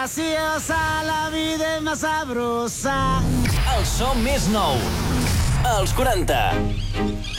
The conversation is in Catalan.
graciosa, la vida és més sabrosa. El so més nou. Els 40.